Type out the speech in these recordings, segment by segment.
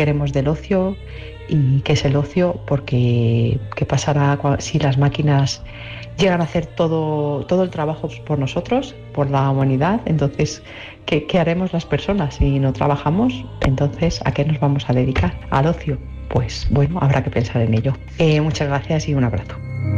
queremos del ocio y qué es el ocio, porque qué pasará si las máquinas llegan a hacer todo el trabajo por nosotros, por la humanidad. Entonces, ¿qué haremos las personas si no trabajamos? Entonces, ¿a qué nos vamos a dedicar? ¿Al ocio? Pues bueno, habrá que pensar en ello. Muchas gracias y un abrazo.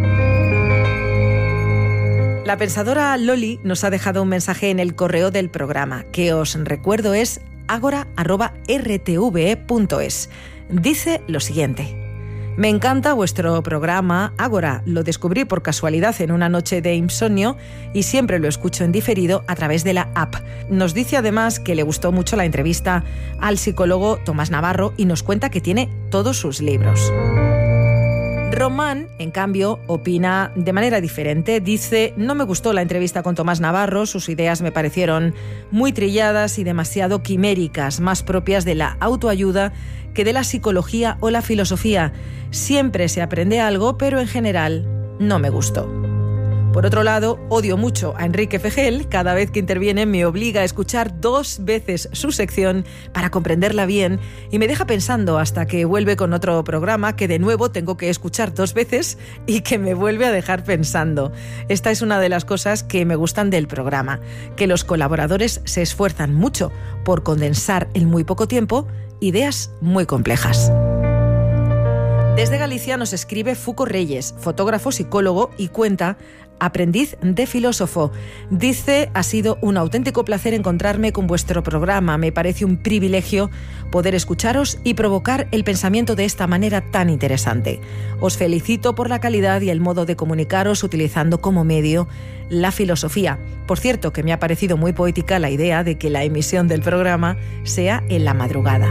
La pensadora Loli nos ha dejado un mensaje en el correo del programa, que os recuerdo es agora@rtve.es. Dice lo siguiente: me encanta vuestro programa Ágora. Lo descubrí por casualidad en una noche de insomnio y siempre lo escucho en diferido a través de la app. Nos dice además que le gustó mucho la entrevista al psicólogo Tomás Navarro y nos cuenta que tiene todos sus libros. Román, en cambio, opina de manera diferente. Dice: no me gustó la entrevista con Tomás Navarro, sus ideas me parecieron muy trilladas y demasiado quiméricas, más propias de la autoayuda que de la psicología o la filosofía. Siempre se aprende algo, pero en general no me gustó. Por otro lado, odio mucho a Enrique Fejel. Cada vez que interviene me obliga a escuchar 2 veces su sección para comprenderla bien y me deja pensando hasta que vuelve con otro programa que de nuevo tengo que escuchar 2 veces y que me vuelve a dejar pensando. Esta es una de las cosas que me gustan del programa, que los colaboradores se esfuerzan mucho por condensar en muy poco tiempo ideas muy complejas. Desde Galicia nos escribe Fuco Reyes, fotógrafo, psicólogo y cuenta: aprendiz de filósofo. Dice: ha sido un auténtico placer encontrarme con vuestro programa. Me parece un privilegio poder escucharos y provocar el pensamiento de esta manera tan interesante. Os felicito por la calidad y el modo de comunicaros utilizando como medio la filosofía. Por cierto, que me ha parecido muy poética la idea de que la emisión del programa sea en la madrugada.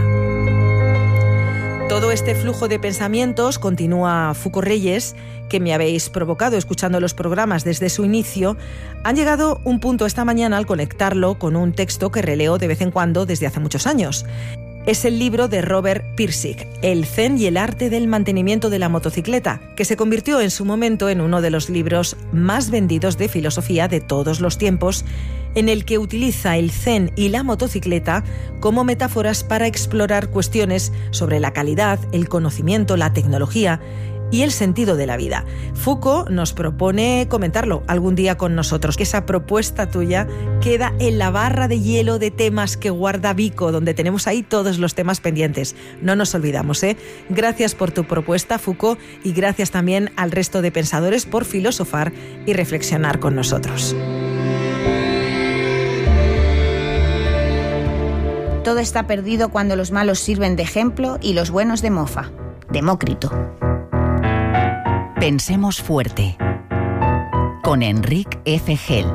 Todo este flujo de pensamientos, continúa Fuco Reyes, que me habéis provocado escuchando los programas desde su inicio, han llegado un punto esta mañana al conectarlo con un texto que releo de vez en cuando desde hace muchos años. Es el libro de Robert Pirsig, El Zen y el arte del mantenimiento de la motocicleta, que se convirtió en su momento en uno de los libros más vendidos de filosofía de todos los tiempos, en el que utiliza el zen y la motocicleta como metáforas para explorar cuestiones sobre la calidad, el conocimiento, la tecnología y el sentido de la vida. Foucault nos propone comentarlo algún día con nosotros, que esa propuesta tuya queda en la barra de hielo de temas que guarda Vico, donde tenemos ahí todos los temas pendientes. No nos olvidamos, ¿eh? Gracias por tu propuesta, Foucault, y gracias también al resto de pensadores por filosofar y reflexionar con nosotros. Todo está perdido cuando los malos sirven de ejemplo y los buenos de mofa. Demócrito. Pensemos fuerte. Con Enrique Fejel.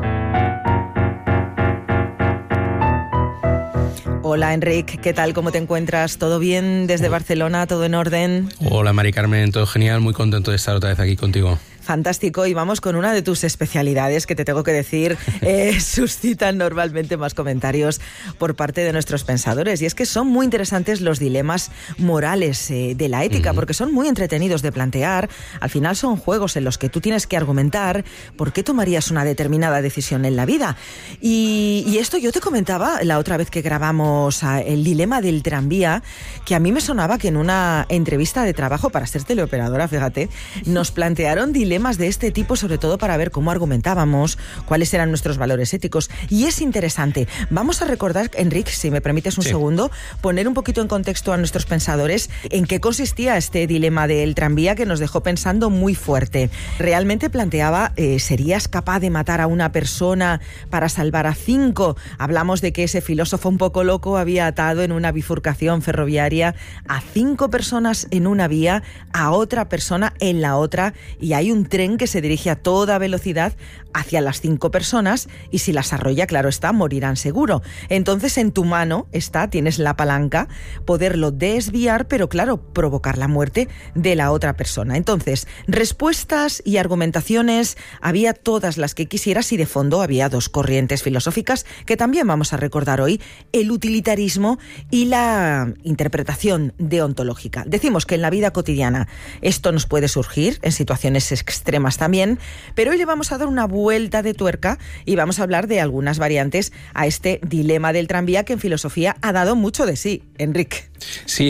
Hola Enrique, ¿qué tal? ¿Cómo te encuentras? ¿Todo bien desde Barcelona? ¿Todo en orden? Hola Mari Carmen, todo genial, muy contento de estar otra vez aquí contigo. Fantástico, y vamos con una de tus especialidades que te tengo que decir suscitan normalmente más comentarios por parte de nuestros pensadores, y es que son muy interesantes los dilemas morales de la ética, porque son muy entretenidos de plantear. Al final son juegos en los que tú tienes que argumentar por qué tomarías una determinada decisión en la vida. Y esto yo te comentaba la otra vez que grabamos el dilema del tranvía, que a mí me sonaba que en una entrevista de trabajo para ser teleoperadora, fíjate, nos plantearon dilemas de este tipo, sobre todo para ver cómo argumentábamos, cuáles eran nuestros valores éticos. Y es interesante. Vamos a recordar, Enrique, si me permites un segundo, poner un poquito en contexto a nuestros pensadores en qué consistía este dilema del tranvía, que nos dejó pensando muy fuerte. Realmente planteaba, ¿serías capaz de matar a una persona para salvar a 5? Hablamos de que ese filósofo un poco loco había atado en una bifurcación ferroviaria a 5 personas en una vía, a otra persona en la otra, y hay un tren que se dirige a toda velocidad hacia las 5 personas, y si las arrolla, claro está, morirán seguro. Entonces en tu mano está, tienes la palanca, poderlo desviar, pero claro, provocar la muerte de la otra persona. Entonces, respuestas y argumentaciones había todas las que quisieras, y de fondo había 2 corrientes filosóficas que también vamos a recordar hoy: el utilitarismo y la interpretación deontológica. Decimos que en la vida cotidiana esto nos puede surgir en situaciones extremas también, pero hoy le vamos a dar una vuelta de tuerca y vamos a hablar de algunas variantes a este dilema del tranvía, que en filosofía ha dado mucho de sí, Enrique. Sí, vamos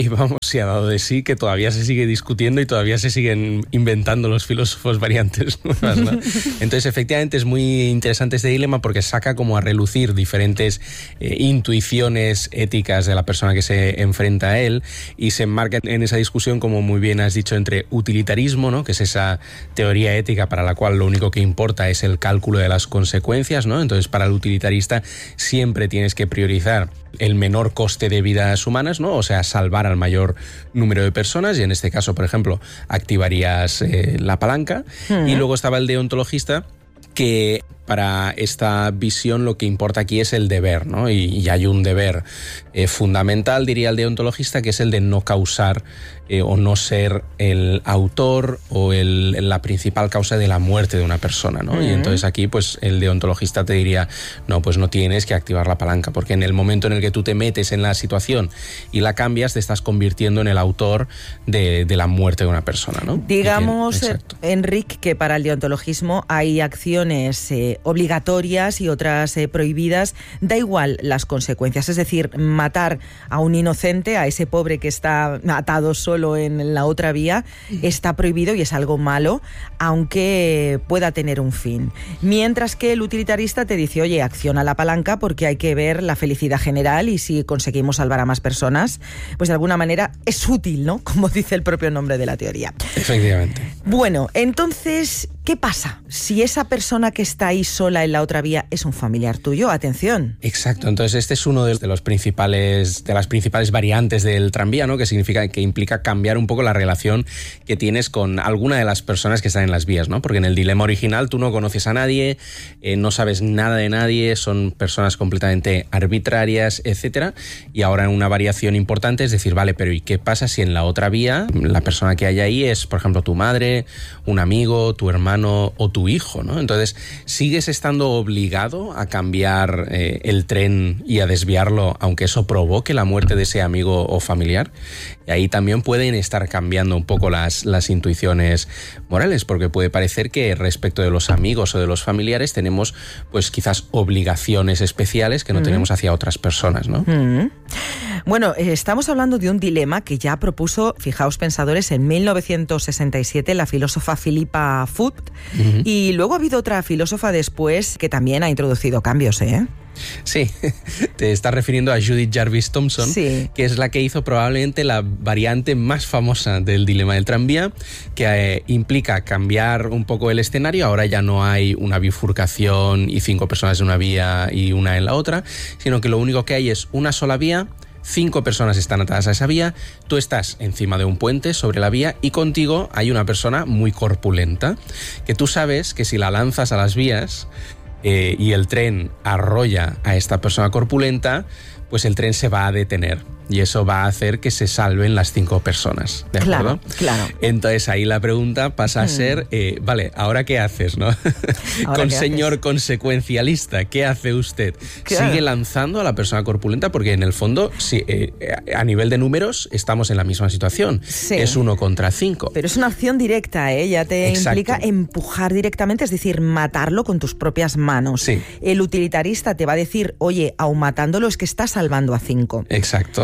se ha dado de sí que todavía se sigue discutiendo y todavía se siguen inventando los filósofos variantes nuevas, ¿no? Entonces, efectivamente, es muy interesante este dilema porque saca como a relucir diferentes intuiciones éticas de la persona que se enfrenta a él y se enmarca en esa discusión, como muy bien has dicho, entre utilitarismo, ¿no? Que es esa teoría ética para la cual lo único que importa es el cálculo de las consecuencias, ¿no? Entonces, para el utilitarista siempre tienes que priorizar el menor coste de vidas humanas, ¿no? O sea, salvar al mayor número de personas, y en este caso, por ejemplo, activarías la palanca. Y luego estaba el deontologista, que para esta visión lo que importa aquí es el deber, ¿no? Y hay un deber fundamental, diría el deontologista, que es el de no causar o no ser el autor o la principal causa de la muerte de una persona, ¿no? Y entonces aquí, pues, el deontologista te diría, no, pues no tienes que activar la palanca, porque en el momento en el que tú te metes en la situación y la cambias, te estás convirtiendo en el autor de la muerte de una persona, ¿no? Digamos, Enric, que para el deontologismo hay acciones obligatorias y otras prohibidas, da igual las consecuencias, es decir, matar a un inocente, a ese pobre que está atado solo en la otra vía, está prohibido y es algo malo, aunque pueda tener un fin. Mientras que el utilitarista te dice, oye, acciona la palanca porque hay que ver la felicidad general y si conseguimos salvar a más personas, pues de alguna manera es útil, ¿no? Como dice el propio nombre de la teoría. Efectivamente. Bueno, entonces, ¿qué pasa si esa persona que está ahí sola en la otra vía es un familiar tuyo? Atención. Exacto, entonces este es uno de las principales variantes del tranvía, ¿no? Que implica cambiar un poco la relación que tienes con alguna de las personas que están en las vías, ¿no? Porque en el dilema original tú no conoces a nadie, no sabes nada de nadie, son personas completamente arbitrarias, etcétera. Y ahora en una variación importante es decir, vale, pero ¿y qué pasa si en la otra vía la persona que hay ahí es, por ejemplo, tu madre, un amigo, tu hermano o tu hijo, ¿no? Entonces, ¿sigues estando obligado a cambiar el tren y a desviarlo, aunque eso provoque la muerte de ese amigo o familiar? Y ahí también pueden estar cambiando un poco las intuiciones morales, porque puede parecer que respecto de los amigos o de los familiares tenemos, pues, quizás obligaciones especiales que no tenemos hacia otras personas, ¿no? Bueno, estamos hablando de un dilema que ya propuso, fijaos pensadores, en 1967 la filósofa Philippa Foot, y luego ha habido otra filósofa después que también ha introducido cambios, ¿eh? Sí, te estás refiriendo a Judith Jarvis Thomson, sí, que es la que hizo probablemente la variante más famosa del dilema del tranvía, que implica cambiar un poco el escenario. Ahora ya no hay una bifurcación y 5 personas en una vía y una en la otra, sino que lo único que hay es una sola vía, 5 personas están atadas a esa vía, tú estás encima de un puente sobre la vía y contigo hay una persona muy corpulenta, que tú sabes que si la lanzas a las vías y el tren arrolla a esta persona corpulenta, pues el tren se va a detener. Y eso va a hacer que se salven las 5 personas, ¿de acuerdo? Claro. Entonces ahí la pregunta pasa a ser, vale, ¿ahora qué haces, no? Con señor consecuencialista, ¿qué hace usted? Claro. ¿Sigue lanzando a la persona corpulenta? Porque en el fondo, sí, a nivel de números, estamos en la misma situación. Sí. Es 1 contra 5. Pero es una acción directa, ¿eh? Ya te implica empujar directamente, es decir, matarlo con tus propias manos. Sí. El utilitarista te va a decir, oye, aun matándolo es que estás salvando a 5. Exacto.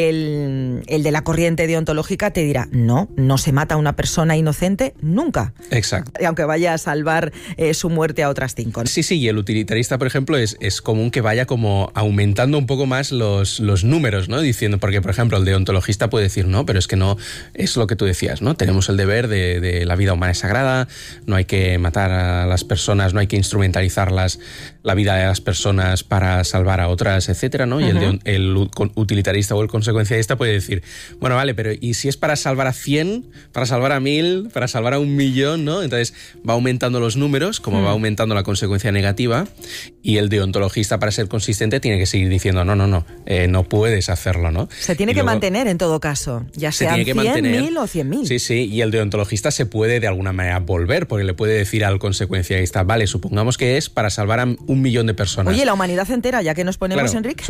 El de la corriente deontológica te dirá, no se mata a una persona inocente nunca. Exacto. Aunque vaya a salvar su muerte a otras 5. Sí, y el utilitarista, por ejemplo, es común que vaya como aumentando un poco más los números, ¿no? Diciendo, porque, por ejemplo, el deontologista puede decir, no, pero es que no, es lo que tú decías, ¿no? Tenemos el deber de la vida humana es sagrada, no hay que matar a las personas, no hay que instrumentalizar la vida de las personas para salvar a otras, etcétera, ¿no? Y el utilitarista o el consecuencialista puede decir, bueno, vale, pero ¿y si es para salvar a 100, para salvar a 1000, para salvar a 1.000.000, ¿no? Entonces va aumentando los números, como va aumentando la consecuencia negativa, y el deontologista, para ser consistente, tiene que seguir diciendo, no puedes hacerlo, ¿no? Se tiene que mantener en todo caso, ya sean 100.000 o 100.000. Sí, y el deontologista se puede de alguna manera volver, porque le puede decir al consecuencialista, vale, supongamos que es para salvar a 1.000.000 de personas. Oye, la humanidad entera, ya que nos ponemos, claro, Enric. Supongamos que es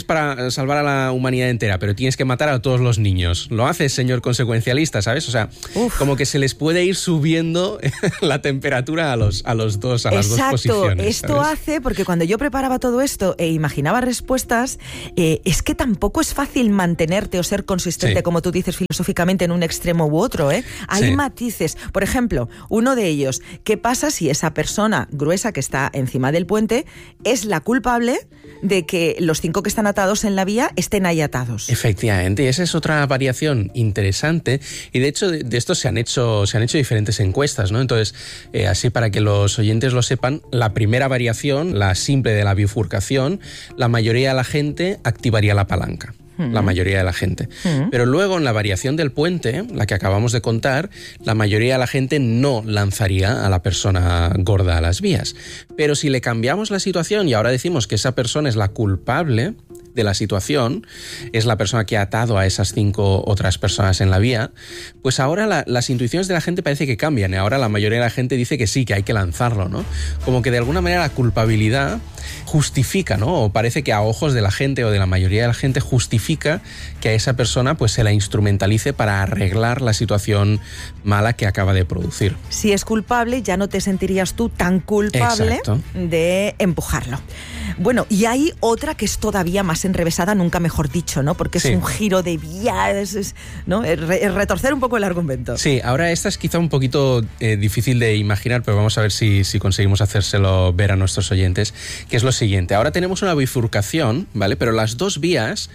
para salvar a la humanidad entera, pero tienes que matar a todos los niños. Lo haces, señor consecuencialista, ¿sabes? O sea, como que se les puede ir subiendo la temperatura a las dos posiciones. Esto ¿sabes? hace, porque cuando yo preparaba todo esto e imaginaba respuestas, es que tampoco es fácil mantenerte o ser consistente, como tú dices, filosóficamente en un extremo u otro, ¿eh? Hay matices. Por ejemplo, uno de ellos, ¿qué pasa si esa persona gruesa que está encima del puente es la culpable de que los 5 que están atados en la vía estén ahí atados? Efectivamente, y esa es otra variación interesante, y de hecho de esto se han hecho diferentes encuestas, ¿no? Entonces, así para que los oyentes lo sepan, la primera variación, la simple de la bifurcación, la mayoría de la gente activaría la palanca. La mayoría de la gente. Pero luego en la variación del puente, la que acabamos de contar, la mayoría de la gente no lanzaría a la persona gorda a las vías. Pero si le cambiamos la situación y ahora decimos que esa persona es la culpable de la situación, es la persona que ha atado a esas 5 otras personas en la vía, pues ahora las intuiciones de la gente parece que cambian, y ahora la mayoría de la gente dice que sí, que hay que lanzarlo, ¿no? Como que de alguna manera la culpabilidad justifica, ¿no? O parece que a ojos de la gente o de la mayoría de la gente justifica que a esa persona pues se la instrumentalice para arreglar la situación mala que acaba de producir. Si es culpable, ya no te sentirías tú tan culpable de empujarlo. Bueno, y hay otra que es todavía más enrevesada, nunca mejor dicho, ¿no? Porque es un giro de vías, ¿no? Es retorcer un poco el argumento. Sí, ahora esta es quizá un poquito difícil de imaginar, pero vamos a ver si conseguimos hacérselo ver a nuestros oyentes, que es lo siguiente. Ahora tenemos una bifurcación, ¿vale? Pero las dos vías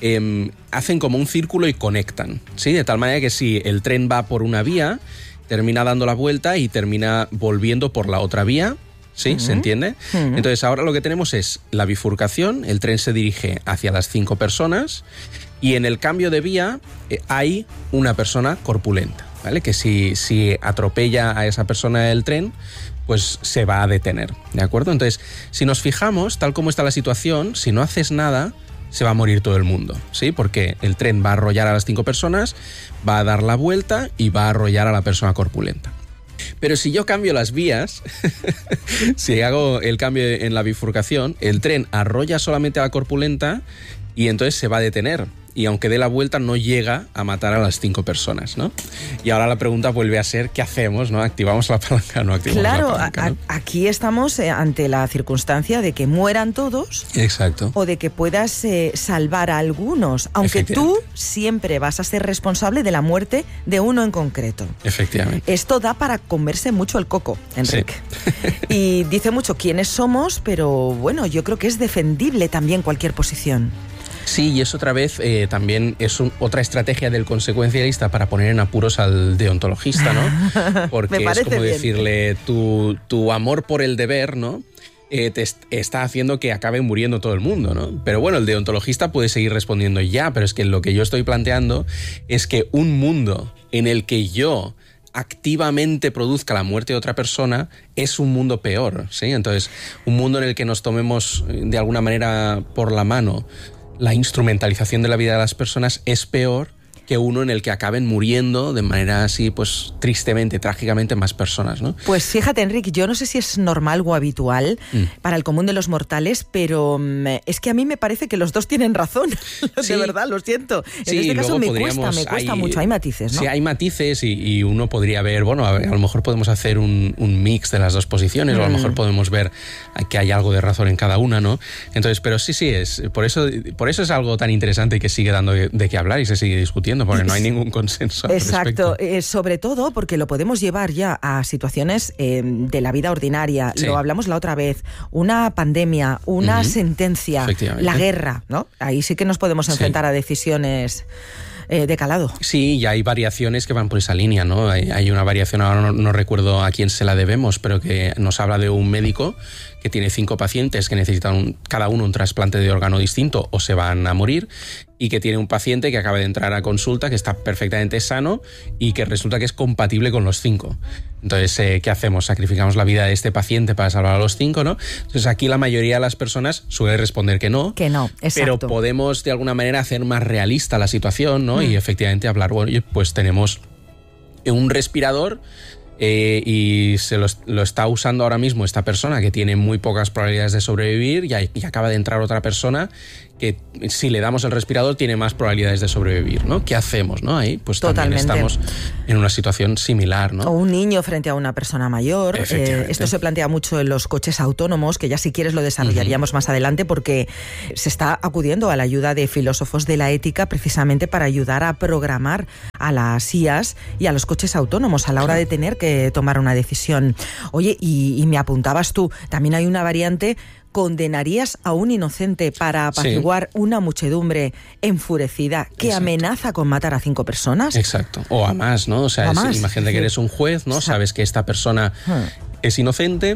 hacen como un círculo y conectan, ¿sí? De tal manera que si el tren va por una vía, termina dando la vuelta y termina volviendo por la otra vía. ¿Sí? ¿Se entiende? Entonces ahora lo que tenemos es la bifurcación, el tren se dirige hacia las 5 personas y en el cambio de vía hay una persona corpulenta, ¿vale? Que si atropella a esa persona del tren, pues se va a detener, ¿de acuerdo? Entonces, si nos fijamos, tal como está la situación, si no haces nada, se va a morir todo el mundo, ¿sí? Porque el tren va a arrollar a las 5 personas, va a dar la vuelta y va a arrollar a la persona corpulenta. Pero si yo cambio las vías, si hago el cambio en la bifurcación, el tren arrolla solamente a la corpulenta y entonces se va a detener. Y aunque dé la vuelta, no llega a matar a las 5 personas, ¿no? Y ahora la pregunta vuelve a ser, ¿qué hacemos, no? ¿Activamos la palanca o no activamos la palanca? Claro, aquí estamos ante la circunstancia de que mueran todos. Exacto. O de que puedas salvar a algunos, aunque tú siempre vas a ser responsable de la muerte de uno en concreto. Efectivamente. Esto da para comerse mucho el coco, Enrique. Sí. Y dice mucho quiénes somos, pero bueno, yo creo que es defendible también cualquier posición. Sí, y es otra vez, también es otra estrategia del consecuencialista para poner en apuros al deontologista, ¿no? Porque es como bien decirle, tu amor por el deber, ¿no? Te está haciendo que acabe muriendo todo el mundo, ¿no? Pero bueno, el deontologista puede seguir respondiendo ya, pero es que lo que yo estoy planteando es que un mundo en el que yo activamente produzca la muerte de otra persona es un mundo peor, ¿sí? Entonces, un mundo en el que nos tomemos de alguna manera por la mano la instrumentalización de la vida de las personas es peor que uno en el que acaben muriendo de manera así, pues tristemente, trágicamente, más personas, ¿no? Pues fíjate, Enrique, yo no sé si es normal o habitual para el común de los mortales, pero es que a mí me parece que los dos tienen razón. De verdad, lo siento. En este caso me cuesta mucho, hay matices, ¿no? Sí, hay matices y uno podría ver, bueno, a lo mejor podemos hacer un mix de las dos posiciones o a lo mejor podemos ver que hay algo de razón en cada una, ¿no? Entonces, pero sí, por eso es algo tan interesante y que sigue dando de qué hablar y se sigue discutiendo, porque no hay ningún consenso al Exacto, respecto. Sobre todo porque lo podemos llevar ya a situaciones de la vida ordinaria. Sí. Lo hablamos la otra vez, una pandemia, una sentencia, la guerra, ¿no? Ahí sí que nos podemos enfrentar a decisiones de calado. Sí, y hay variaciones que van por esa línea, ¿no? Hay una variación, ahora no recuerdo a quién se la debemos, pero que nos habla de un médico que tiene 5 pacientes que necesitan cada uno un trasplante de órgano distinto o se van a morir, y que tiene un paciente que acaba de entrar a consulta, que está perfectamente sano y que resulta que es compatible con los 5. Entonces, ¿qué hacemos? ¿Sacrificamos la vida de este paciente para salvar a los 5, no? Entonces, aquí la mayoría de las personas suele responder que no. Que no, exacto. Pero podemos, de alguna manera, hacer más realista la situación, ¿no? Y efectivamente hablar, bueno, pues tenemos un respirador y se lo está usando ahora mismo esta persona que tiene muy pocas probabilidades de sobrevivir y acaba de entrar otra persona que si le damos el respirador tiene más probabilidades de sobrevivir, ¿no? ¿Qué hacemos, no? Ahí pues Totalmente. también estamos en una situación similar, ¿no? O un niño frente a una persona mayor. Esto se plantea mucho en los coches autónomos, que ya si quieres lo desarrollaríamos más adelante, porque se está acudiendo a la ayuda de filósofos de la ética precisamente para ayudar a programar a las IAs y a los coches autónomos a la hora de tener que tomar una decisión. Oye, y me apuntabas tú, también hay una variante. ¿Condenarías a un inocente para apaciguar una muchedumbre enfurecida que amenaza con matar a 5 personas? Exacto. O a más, ¿no? O sea, imagínate que eres un juez, ¿no? Sabes que esta persona es inocente,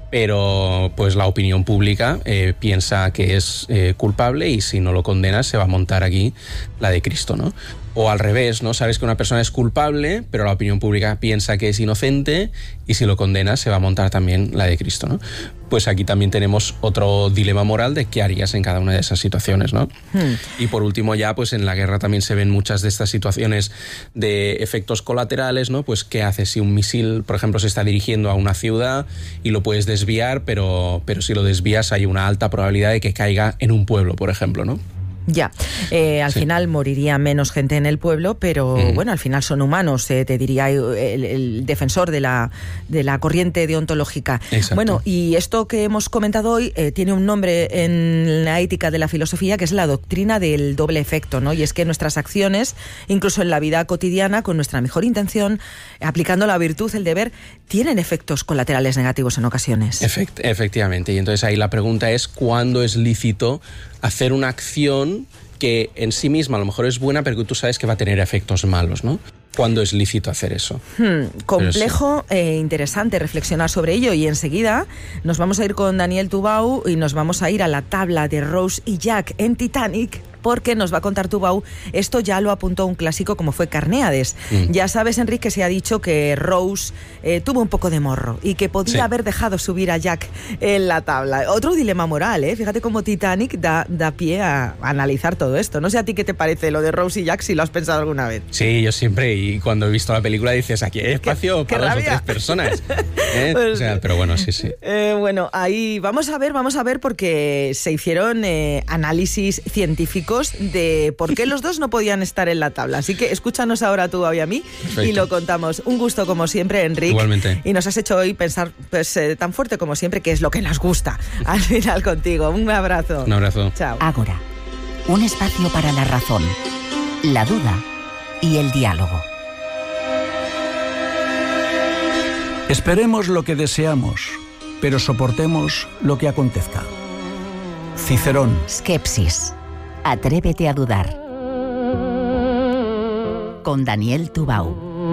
pero pues la opinión pública piensa que es culpable y si no lo condenas se va a montar aquí la de Cristo, ¿no? O al revés, ¿no? Sabes que una persona es culpable, pero la opinión pública piensa que es inocente y si lo condenas se va a montar también la de Cristo, ¿no? Pues aquí también tenemos otro dilema moral de qué harías en cada una de esas situaciones, ¿no? Y por último ya, pues en la guerra también se ven muchas de estas situaciones de efectos colaterales, ¿no? Pues qué haces si un misil, por ejemplo, se está dirigiendo a una ciudad y lo puedes desviar, pero si lo desvías hay una alta probabilidad de que caiga en un pueblo, por ejemplo, ¿no? Ya, al final moriría menos gente en el pueblo, pero bueno, al final son humanos, te diría el defensor de la corriente deontológica. Exacto. Bueno, y esto que hemos comentado hoy tiene un nombre en la ética de la filosofía, que es la doctrina del doble efecto, ¿no? Y es que nuestras acciones, incluso en la vida cotidiana, con nuestra mejor intención, aplicando la virtud, el deber, tienen efectos colaterales negativos en ocasiones. Efectivamente, y entonces ahí la pregunta es ¿cuándo es lícito hacer una acción que en sí misma a lo mejor es buena, pero que tú sabes que va a tener efectos malos, ¿no? ¿Cuándo es lícito hacer eso? Complejo e interesante reflexionar sobre ello, y enseguida nos vamos a ir con Daniel Tubau y nos vamos a ir a la tabla de Rose y Jack en Titanic, porque nos va a contar Tubau, esto ya lo apuntó un clásico como fue Carnéades. Ya sabes, Enrique, que se ha dicho que Rose tuvo un poco de morro y que podía haber dejado subir a Jack en la tabla. Otro dilema moral, ¿eh? Fíjate cómo Titanic da pie a analizar todo esto. No sé a ti qué te parece lo de Rose y Jack, si lo has pensado alguna vez. Sí, yo siempre, y cuando he visto la película dices, aquí hay espacio para 2 o 3 personas. Pues, o sea, pero bueno, sí. Bueno, ahí vamos a ver porque se hicieron análisis científicos de por qué los dos no podían estar en la tabla. Así que escúchanos ahora tú y a mí. Perfecto. Y lo contamos. Un gusto como siempre, Enrique. Igualmente. Y nos has hecho hoy pensar pues tan fuerte como siempre, que es lo que nos gusta al final contigo. Un abrazo. Un abrazo. Chao. Ágora, un espacio para la razón, la duda y el diálogo. Esperemos lo que deseamos, pero soportemos lo que acontezca. Cicerón. Skepsis. Atrévete a dudar. Con Daniel Tubau.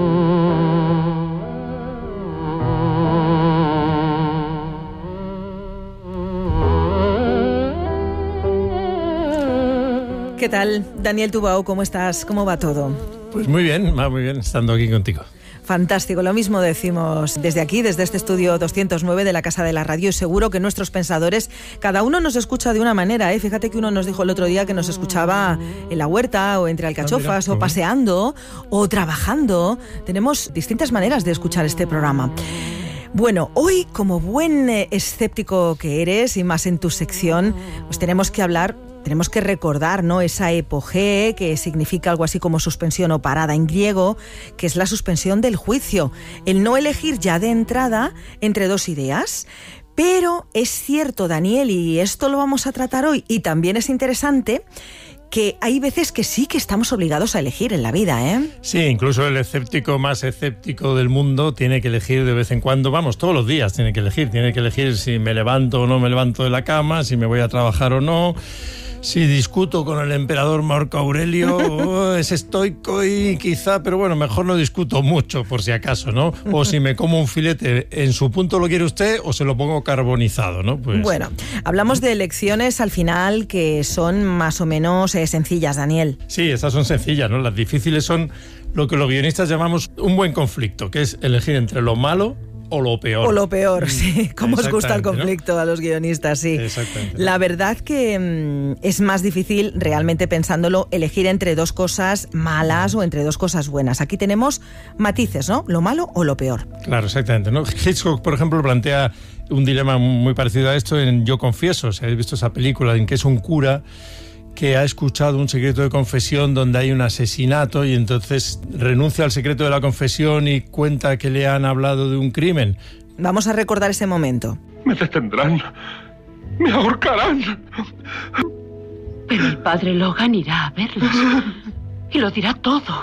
¿Qué tal, Daniel Tubau? ¿Cómo estás? ¿Cómo va todo? Pues muy bien, estando aquí contigo. Fantástico, lo mismo decimos desde aquí, desde este estudio 209 de la Casa de la Radio, y seguro que nuestros pensadores, cada uno nos escucha de una manera, ¿eh? Fíjate que uno nos dijo el otro día que nos escuchaba en la huerta, o entre alcachofas, o paseando, o trabajando. Tenemos distintas maneras de escuchar este programa. Bueno, hoy, como buen escéptico que eres, y más en tu sección, pues tenemos que recordar, ¿no?, esa epogé, que significa algo así como suspensión o parada en griego, que es la suspensión del juicio, el no elegir ya de entrada entre 2 ideas. Pero es cierto, Daniel, y esto lo vamos a tratar hoy, y también es interesante, que hay veces que sí que estamos obligados a elegir en la vida, ¿eh? Sí, incluso el escéptico más escéptico del mundo tiene que elegir de vez en cuando, todos los días tiene que elegir si me levanto o no me levanto de la cama, si me voy a trabajar o no, si discuto con el emperador Marco Aurelio, es estoico y quizá, pero bueno, mejor no discuto mucho por si acaso, ¿no? O si me como un filete, ¿en su punto lo quiere usted o se lo pongo carbonizado, ¿no? Pues... Bueno, hablamos de elecciones al final que son más o menos sencillas, Daniel. Sí, estas son sencillas, ¿no? Las difíciles son lo que los guionistas llamamos un buen conflicto, que es elegir entre lo malo o lo peor. O lo peor, sí. ¿Cómo os gusta el conflicto, ¿no?, a los guionistas? Sí. Exactamente. La verdad que es más difícil, realmente pensándolo, elegir entre 2 cosas malas o entre 2 cosas buenas. Aquí tenemos matices, ¿no? Lo malo o lo peor. Claro, exactamente, ¿no? Hitchcock, por ejemplo, plantea un dilema muy parecido a esto en Yo confieso. Si habéis visto esa película en que es un cura que ha escuchado un secreto de confesión donde hay un asesinato y entonces renuncia al secreto de la confesión y cuenta que le han hablado de un crimen. Vamos a recordar ese momento. Me detendrán, me ahorcarán. Pero el padre Logan irá a verles y lo dirá todo.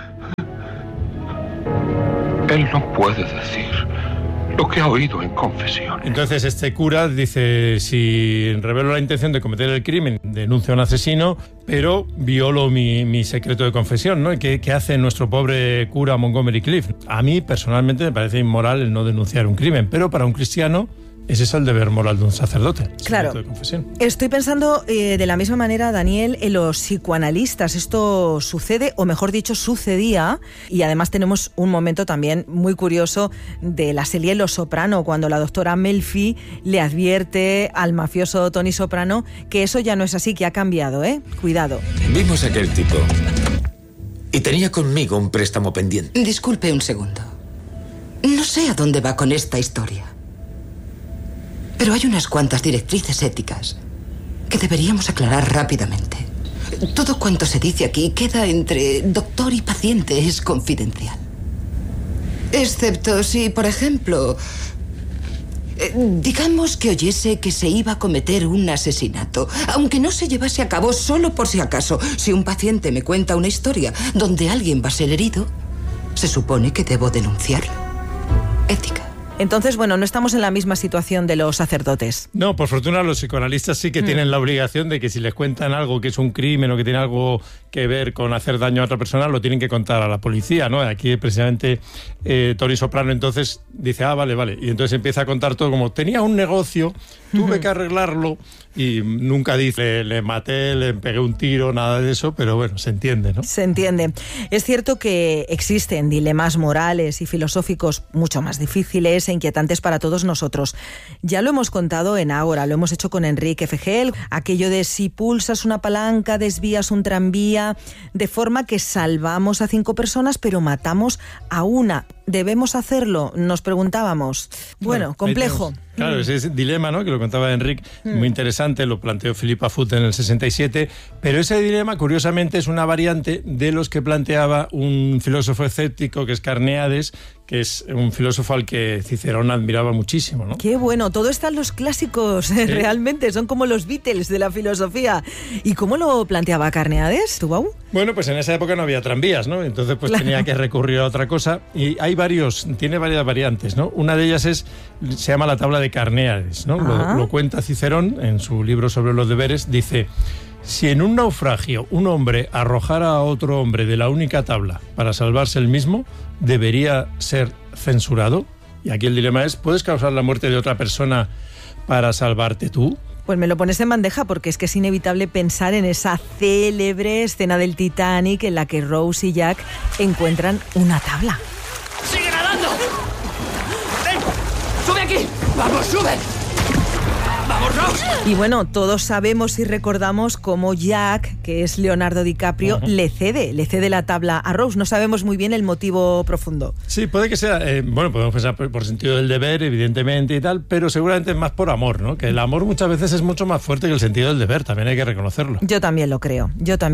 Él no puede decir lo que ha oído en confesión. Entonces este cura dice, si revelo la intención de cometer el crimen, denuncio a un asesino, pero violo mi secreto de confesión, ¿no? ¿Qué hace nuestro pobre cura Montgomery Clift? A mí personalmente me parece inmoral el no denunciar un crimen, pero para un cristiano ese es el deber moral de un sacerdote. Claro. Estoy pensando de la misma manera, Daniel, en los psicoanalistas. Esto sucede, o mejor dicho, sucedía, y además tenemos un momento también muy curioso de la serie Los Soprano, cuando la doctora Melfi le advierte al mafioso Tony Soprano que eso ya no es así, que ha cambiado, ¿eh? Cuidado. Vimos a aquel tipo y tenía conmigo un préstamo pendiente. Disculpe un segundo. No sé a dónde va con esta historia. Pero hay unas cuantas directrices éticas que deberíamos aclarar rápidamente. Todo cuanto se dice aquí queda entre doctor y paciente, es confidencial. Excepto si, por ejemplo, digamos que oyese que se iba a cometer un asesinato, aunque no se llevase a cabo, solo por si acaso. Si un paciente me cuenta una historia donde alguien va a ser herido, se supone que debo denunciarlo. Ética. Entonces, bueno, no estamos en la misma situación de los sacerdotes. No, por fortuna los psicoanalistas sí que tienen la obligación de que si les cuentan algo que es un crimen o que tiene algo que ver con hacer daño a otra persona, lo tienen que contar a la policía, ¿no? Aquí precisamente Tony Soprano entonces dice, vale. Y entonces empieza a contar todo como, tenía un negocio, tuve que arreglarlo, y nunca dice, le maté, le pegué un tiro, nada de eso, pero bueno, se entiende, ¿no? Se entiende. Es cierto que existen dilemas morales y filosóficos mucho más difíciles e inquietantes para todos nosotros. Ya lo hemos contado en Ágora, lo hemos hecho con Enrique Fejel, aquello de si pulsas una palanca, desvías un tranvía, de forma que salvamos a 5 personas, pero matamos a una. ¿Debemos hacerlo? Nos preguntábamos. Bueno, complejo. Claro, ese dilema, ¿no?, que lo contaba Enrique, muy interesante, lo planteó Philippa Foot en el 67, pero ese dilema, curiosamente, es una variante de los que planteaba un filósofo escéptico que es Carneades, que es un filósofo al que Cicerón admiraba muchísimo, ¿no? Qué bueno, todo está en los clásicos, realmente, son como los Beatles de la filosofía. ¿Y cómo lo planteaba Carneades, Tubau? Bueno, pues en esa época no había tranvías, ¿no? Entonces pues tenía que recurrir a otra cosa, y tiene varias variantes, ¿no? Una de ellas se llama la tabla de Carneades, ¿no? Lo cuenta Cicerón en su libro sobre los deberes, dice: si en un naufragio un hombre arrojara a otro hombre de la única tabla para salvarse él mismo, debería ser censurado. Y aquí el dilema es, ¿puedes causar la muerte de otra persona para salvarte tú? Pues me lo pones en bandeja, porque es que es inevitable pensar en esa célebre escena del Titanic en la que Rose y Jack encuentran una tabla. ¡Sigue nadando! ¡Ven! ¡Sube aquí! ¡Vamos, sube! ¡Vamos, Rose! Y bueno, todos sabemos y recordamos cómo Jack, que es Leonardo DiCaprio, le cede la tabla a Rose. No sabemos muy bien el motivo profundo. Sí, puede que sea, podemos pensar por sentido del deber, evidentemente y tal, pero seguramente es más por amor, ¿no? Que el amor muchas veces es mucho más fuerte que el sentido del deber, también hay que reconocerlo. Yo también lo creo.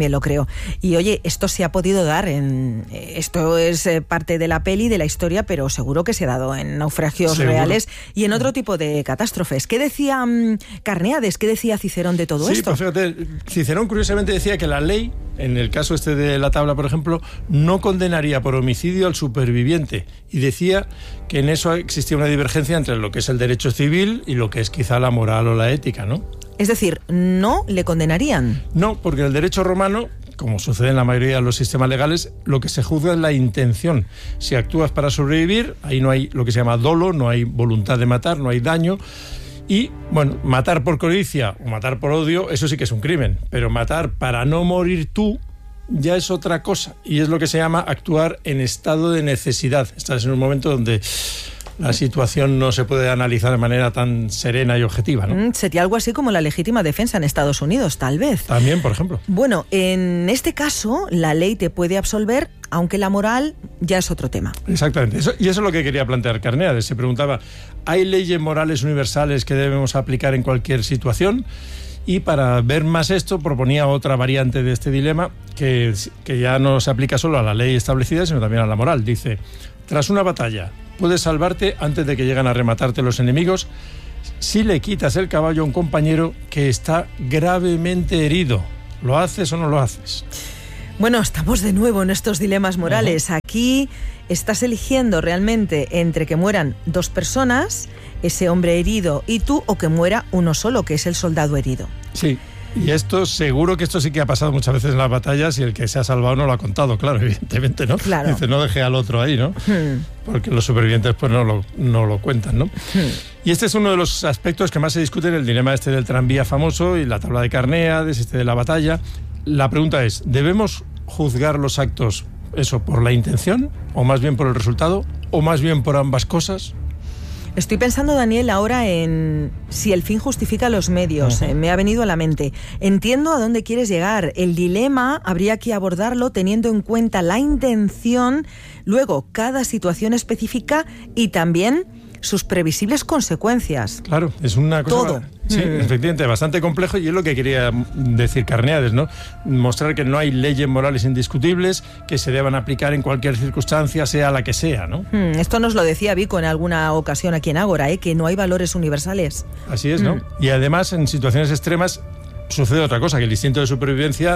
Y oye, esto se ha podido dar esto es parte de la peli, de la historia, pero seguro que se ha dado en naufragios reales y en otro tipo de catástrofes. ¿Qué decía Carneades? ¿Qué decía Cicerón de todo esto? Sí, pues fíjate, Cicerón curiosamente decía que la ley, en el caso de la tabla, por ejemplo, no condenaría por homicidio al superviviente, y decía que en eso existía una divergencia entre lo que es el derecho civil y lo que es quizá la moral o la ética, ¿no? Es decir, ¿no le condenarían? No, porque en el derecho romano, como sucede en la mayoría de los sistemas legales, lo que se juzga es la intención. Si actúas para sobrevivir, ahí no hay lo que se llama dolo, no hay voluntad de matar, no hay daño. Y, bueno, matar por codicia o matar por odio, eso sí que es un crimen. Pero matar para no morir tú ya es otra cosa. Y es lo que se llama actuar en estado de necesidad. Estás en un momento donde la situación no se puede analizar de manera tan serena y objetiva, ¿no? Sería algo así como la legítima defensa en Estados Unidos, tal vez. También, por ejemplo. Bueno, en este caso, la ley te puede absolver, aunque la moral ya es otro tema. Exactamente. Y eso es lo que quería plantear Carneades. Se preguntaba, ¿hay leyes morales universales que debemos aplicar en cualquier situación? Y para ver más esto, proponía otra variante de este dilema que ya no se aplica solo a la ley establecida, sino también a la moral. Dice: tras una batalla, puedes salvarte antes de que lleguen a rematarte los enemigos si le quitas el caballo a un compañero que está gravemente herido. ¿Lo haces o no lo haces? Bueno, estamos de nuevo en estos dilemas morales. Aquí estás eligiendo realmente entre que mueran 2 personas, ese hombre herido y tú, o que muera uno solo, que es el soldado herido. Sí. Y esto, seguro que esto sí que ha pasado muchas veces en las batallas y el que se ha salvado no lo ha contado, claro, evidentemente, ¿no? Claro. Dice, no deje al otro ahí, ¿no? Porque los supervivientes pues no lo cuentan, ¿no? Y este es uno de los aspectos que más se discute en el dilema este del tranvía famoso y la tabla de Carneades, de la batalla. La pregunta es, ¿debemos juzgar los actos, eso, por la intención, o más bien por el resultado, o más bien por ambas cosas? Estoy pensando, Daniel, ahora en si el fin justifica los medios. Me ha venido a la mente. Entiendo a dónde quieres llegar. El dilema habría que abordarlo teniendo en cuenta la intención, luego cada situación específica y también sus previsibles consecuencias. Claro, es una cosa... Todo. Sí, efectivamente, bastante complejo, y es lo que quería decir Carneades, ¿no? Mostrar que no hay leyes morales indiscutibles que se deban aplicar en cualquier circunstancia, sea la que sea, ¿no? Esto nos lo decía Vico en alguna ocasión aquí en Ágora, que no hay valores universales. Así es, ¿no? Y además, en situaciones extremas sucede otra cosa, que el instinto de supervivencia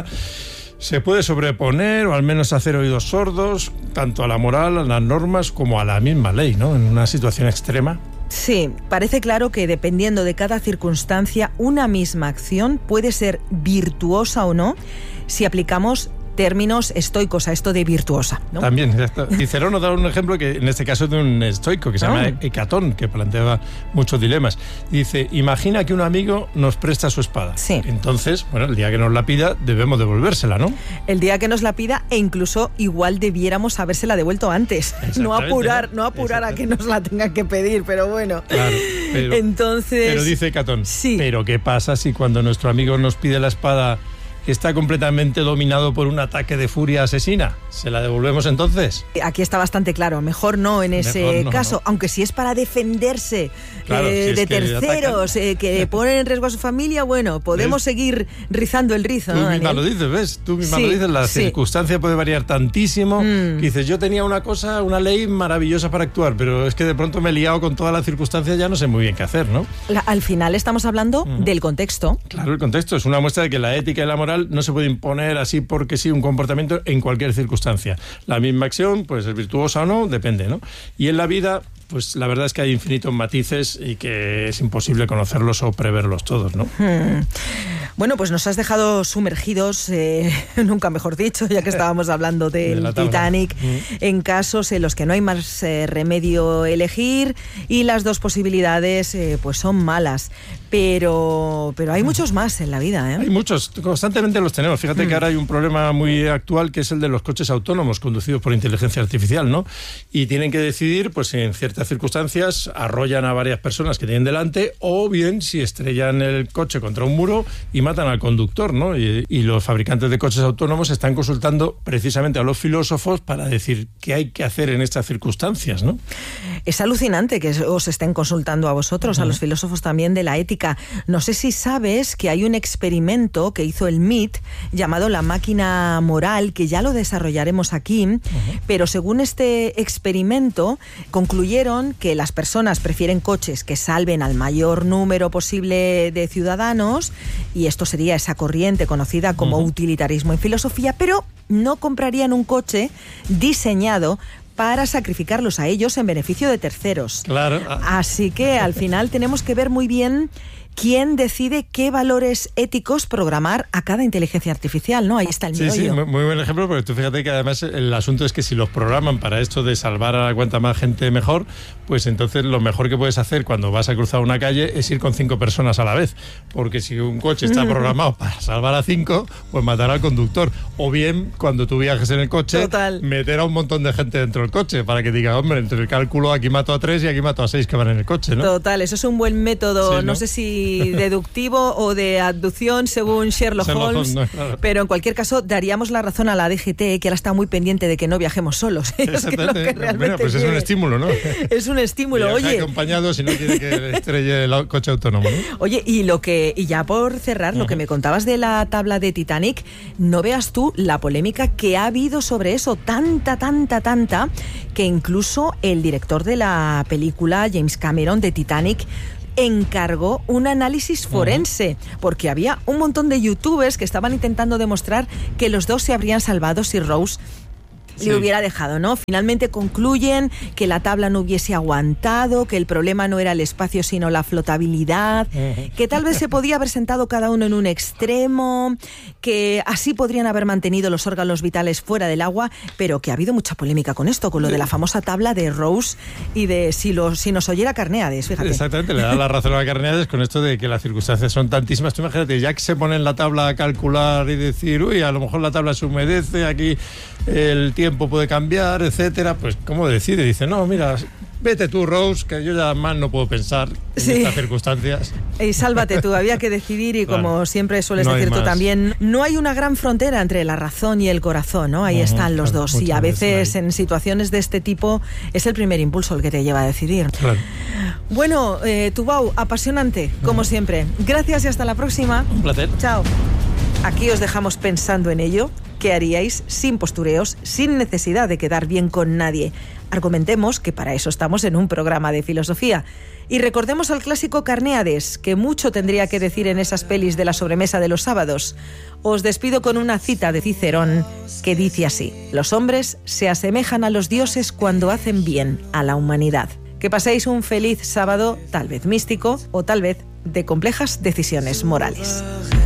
se puede sobreponer o al menos hacer oídos sordos tanto a la moral, a las normas, como a la misma ley, ¿no? En una situación extrema. Sí, parece claro que dependiendo de cada circunstancia, una misma acción puede ser virtuosa o no si aplicamos términos estoicos a esto de virtuosa, ¿no? También, Cicerón nos da un ejemplo que en este caso es de un estoico que se llama Hecatón, que planteaba muchos dilemas. Dice, imagina que un amigo nos presta su espada. Sí. Entonces, bueno, el día que nos la pida debemos devolvérsela, ¿no? El día que nos la pida, e incluso igual debiéramos habérsela devuelto antes. No apurar a que nos la tengan que pedir, pero bueno. Claro, entonces... Pero dice Hecatón, pero ¿qué pasa si cuando nuestro amigo nos pide la espada está completamente dominado por un ataque de furia asesina? ¿Se la devolvemos entonces? Aquí está bastante claro, mejor no en ese caso, aunque si es para defenderse de terceros que ponen en riesgo a su familia, bueno, podemos seguir rizando el rizo. Tú ¿no, misma Daniel? lo dices, ¿ves? Tú misma lo dices, la circunstancia puede variar tantísimo que dices, yo tenía una ley maravillosa para actuar, pero es que de pronto me he liado con todas las circunstancias, ya no sé muy bien qué hacer, ¿no? Al final estamos hablando del contexto. Claro, el contexto es una muestra de que la ética y la moral no se puede imponer así porque sí un comportamiento en cualquier circunstancia. La misma acción, pues es virtuosa o no, depende, ¿no? Y en la vida, pues la verdad es que hay infinitos matices y que es imposible conocerlos o preverlos todos, ¿no? Bueno, pues nos has dejado sumergidos, nunca mejor dicho, ya que estábamos hablando del Titanic, en casos en los que no hay más remedio elegir y las dos posibilidades pues son malas. Pero hay muchos más en la vida, ¿eh? Hay muchos, constantemente los tenemos. Fíjate que ahora hay un problema muy actual que es el de los coches autónomos conducidos por inteligencia artificial, ¿no? Y tienen que decidir, pues en ciertas circunstancias, arrollan a varias personas que tienen delante, o bien si estrellan el coche contra un muro y matan al conductor, ¿no? Y los fabricantes de coches autónomos están consultando precisamente a los filósofos para decir qué hay que hacer en estas circunstancias, ¿no? Es alucinante que os estén consultando a vosotros, a los filósofos también de la ética. No sé si sabes que hay un experimento que hizo el MIT llamado la máquina moral, que ya lo desarrollaremos aquí, pero según este experimento concluyeron que las personas prefieren coches que salven al mayor número posible de ciudadanos, y esto sería esa corriente conocida como utilitarismo en filosofía, pero no comprarían un coche diseñado para sacrificarlos a ellos en beneficio de terceros. Claro. Así que al final tenemos que ver muy bien quién decide qué valores éticos programar a cada inteligencia artificial, ¿no? Ahí está el meollo. Sí, muy buen ejemplo, porque tú fíjate que además el asunto es que si los programan para esto de salvar a cuanta más gente mejor, pues entonces lo mejor que puedes hacer cuando vas a cruzar una calle es ir con 5 personas a la vez, porque si un coche está programado para salvar a 5, pues matará al conductor. O bien, cuando tú viajes en el coche, meter a un montón de gente dentro del coche, para que diga, hombre, entre el cálculo aquí mato a 3 y aquí mato a 6 que van en el coche, ¿no? Total, eso es un buen método. Sí, no sé si muy deductivo o de abducción según Sherlock Holmes, no, claro. Pero en cualquier caso daríamos la razón a la DGT, que ahora está muy pendiente de que no viajemos solos. Exactamente. Bueno, pues es un estímulo, ¿no? Es un estímulo. Viaja Oye, acompañado si no quiere que estrelle el coche autónomo, ¿no? Oye, y ya por cerrar, lo que me contabas de la tabla de Titanic, no veas tú la polémica que ha habido sobre eso, tanta, que incluso el director de la película, James Cameron, de Titanic, encargó un análisis forense, porque había un montón de youtubers que estaban intentando demostrar que los dos se habrían salvado si Rose le hubiera dejado, ¿no? Finalmente concluyen que la tabla no hubiese aguantado, que el problema no era el espacio sino la flotabilidad, que tal vez se podía haber sentado cada uno en un extremo, que así podrían haber mantenido los órganos vitales fuera del agua, pero que ha habido mucha polémica con esto, con lo de la famosa tabla de Rose y de si nos oyera Carneades, fíjate. Exactamente, le da la razón a Carneades con esto de que las circunstancias son tantísimas. Tú imagínate, ya que se pone en la tabla a calcular y decir, uy, a lo mejor la tabla se humedece, aquí el tiempo puede cambiar, etcétera, pues ¿cómo decide? Dice, no, mira, vete tú, Rose, que yo ya más no puedo pensar en estas circunstancias. Y sálvate tú, había que decidir y como siempre sueles decir tú también, no hay una gran frontera entre la razón y el corazón, ¿no? Ahí están los dos y a veces en situaciones de este tipo es el primer impulso el que te lleva a decidir. Claro. Bueno, Tubau, apasionante, como siempre. Gracias y hasta la próxima. Un placer. Chao. Aquí os dejamos pensando en ello. ¿Qué haríais sin postureos, sin necesidad de quedar bien con nadie? Argumentemos que para eso estamos en un programa de filosofía. Y recordemos al clásico Carneades, que mucho tendría que decir en esas pelis de la sobremesa de los sábados. Os despido con una cita de Cicerón que dice así: los hombres se asemejan a los dioses cuando hacen bien a la humanidad. Que paséis un feliz sábado, tal vez místico o tal vez de complejas decisiones morales.